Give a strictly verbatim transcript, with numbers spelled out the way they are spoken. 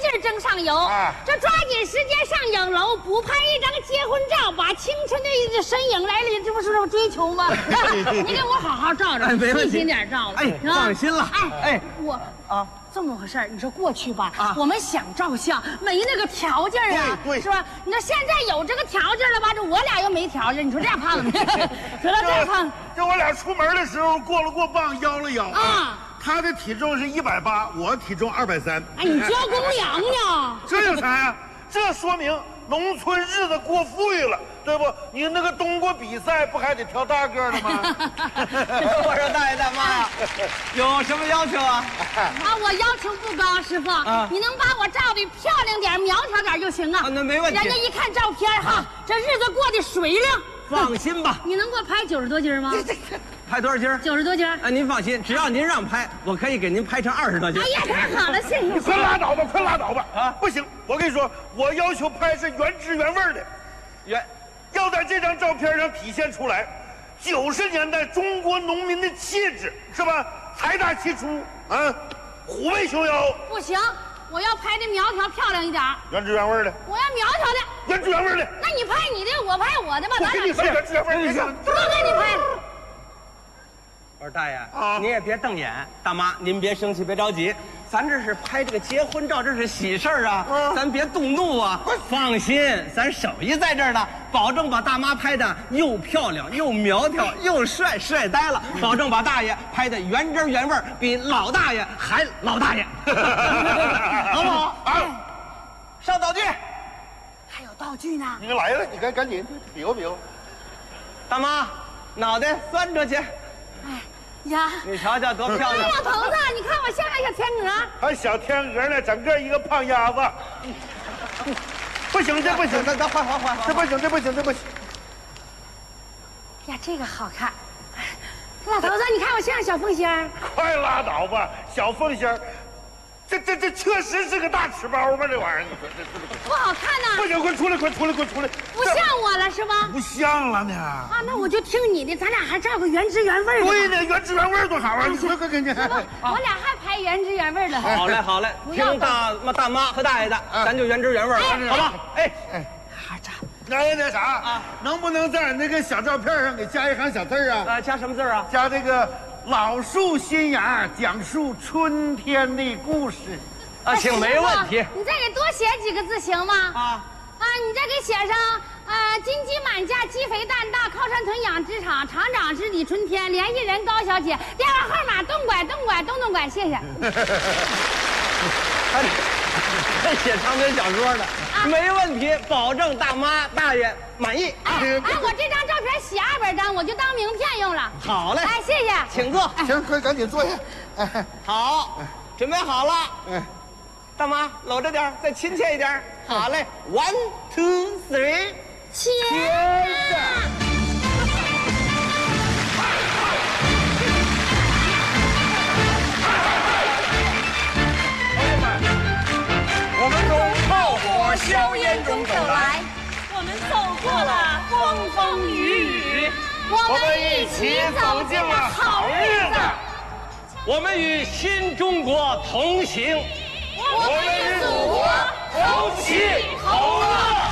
日争上游，啊、这抓紧时间上影楼，补拍一张结婚照，把青春的身影来临，这不是追求吗？你给我好好照照， 哎、 细心点照了。 哎，放心了。 哎哎， 我啊。这么回事你说过去吧， 啊， 我们想照相没那个条件啊， 对对， 是吧？你说现在有这个条件了吧？这我俩又没条件，你说这样胖子，说到这样胖， 就我俩出门的时候过了过磅，摇了摇啊。 他的体重是一百八，我体重二百三。 哎，你交公粮呢？ 这有啥呀？这说明农村日子过富裕了，对不？你那个冬过比赛不还得挑大个的吗？ 我说大爷大妈，有什么要求啊？ 啊，我要求不高，师傅，啊、你能把我照的漂亮点、苗条点就行啊。 啊，那没问题。 人家一看照片哈，啊、这日子过得水灵。 放心吧。 你能给我拍九十多斤吗？ 拍多少斤？ 九十多斤。 哎，您放心，只要您让拍，我可以给您拍成二十多斤。 哎呀，太好了，谢谢。 你快拉倒吧，快拉倒吧！啊，不行，我跟你说，我要求拍是原汁原味的， 原， 要在这张照片上体现出来九十年代中国农民的气质，是吧？财大气粗啊，虎背熊腰。 不行，我要拍的苗条漂亮一点。 原汁原味的。 我要苗条的。 原汁原味的。 那你拍你的，我拍我的吧。 我跟你说原汁原味的。 都给你拍。 我说大爷，啊，您也别瞪眼。大妈，您别生气，别着急，咱这是拍这个结婚照，这是喜事儿啊，啊咱别动怒啊。放心，咱手艺在这儿呢，保证把大妈拍的又漂亮又苗条又帅，帅呆了。保证把大爷拍的原汁原味，比老大爷还老大爷，好不好？啊，上道具。 还有道具呢。 你们来了，你赶赶紧比划比划。 大妈，脑袋钻出去。 哎呀， 你瞧瞧多漂亮！ 老头子，你看我像个小天鹅， 还小天鹅呢，整个一个胖鸭子。不行，这不行， 那那换换换， 这不行，这不行，这不行。 呀，这个好看。老头子，你看我像小凤仙。 快拉倒吧，小凤仙。这这这确实是个大纸包吧？这玩意儿，你说这这不好看呐！ 不行，快出来，快出来，快出来！ 不像我了是吧？ 不像了呢。 啊，那我就听你的，咱俩还照个原汁原味的。 对呢，原汁原味多好啊！你快快给你。 我俩还拍原汁原味的。 好嘞，好嘞，听大妈大妈和大爷的，咱就原汁原味了，好吧？哎哎， 好照。 那那啥啊，能不能在那个小照片上给加一行小字啊？ 啊，加什么字啊？ 加这个老树新芽，讲述春天的故事。 啊，请没问题。 你再给多写几个字行吗？啊啊，你再给写上啊，金鸡满架，鸡肥蛋大，靠山屯养殖场，厂长是李春天，联系人高小姐，电话号码东拐东拐东东拐，谢谢。 还写长篇小说呢，啊、没问题，保证大妈大爷满意。 哎哎，我这张照片写二百张，我就当名片用了。 好嘞， 哎，谢谢， 请坐。 行，快赶紧坐下。 哎，好，准备好了。嗯。大妈，搂着点，再亲切一点。好嘞 ，one two three， 亲着。 朋友们，我们从炮火硝烟中走来， 我们走过了风风雨雨， 我们一起走进了好日子， 我们与新中国同行。 我们与祖国同喜同乐。